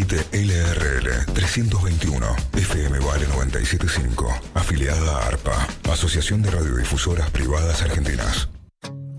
Satélite LRL 321, FM Vale 975, afiliada a ARPA, Asociación de Radiodifusoras Privadas Argentinas.